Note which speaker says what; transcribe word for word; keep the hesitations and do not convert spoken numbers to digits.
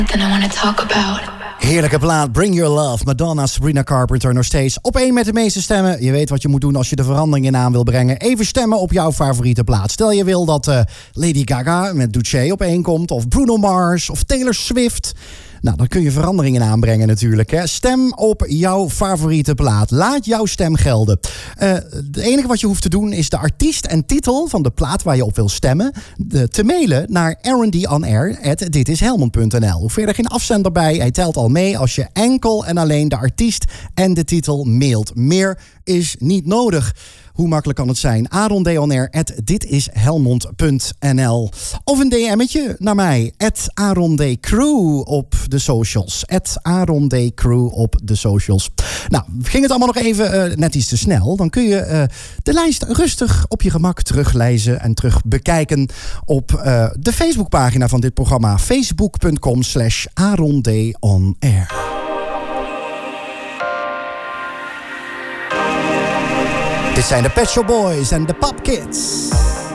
Speaker 1: Something I want to talk about.
Speaker 2: Heerlijke plaat, Bring Your Love. Madonna, Sabrina Carpenter nog steeds op één met de meeste stemmen. Je weet wat je moet doen als je de verandering in aan wil brengen. Even stemmen op jouw favoriete plaat. Stel je wil dat uh, Lady Gaga met Duce op één komt. Of Bruno Mars of Taylor Swift. Nou, dan kun je veranderingen aanbrengen natuurlijk. Hè. Stem op jouw favoriete plaat. Laat jouw stem gelden. Uh, het enige wat je hoeft te doen is de artiest en titel van de plaat waar je op wil stemmen de, te mailen naar r and d on air at dit is helmond punt n l. Hoef verder geen afzender bij. Hij telt al mee als je enkel en alleen de artiest en de titel mailt. Meer is niet nodig. Hoe makkelijk kan het zijn? Aaron Deonair at dit is helmond punt n l. Of een D M'tje naar mij. At Aaron D. Crew op de socials. At Aaron D. Crew op de socials. Nou, ging het allemaal nog even uh, net iets te snel. Dan kun je uh, de lijst rustig op je gemak teruglezen en terug bekijken op uh, de Facebookpagina van dit programma. facebook punt com slash Aaron D. on air. Dit zijn de Pet Shop Boys en de Pop Kids.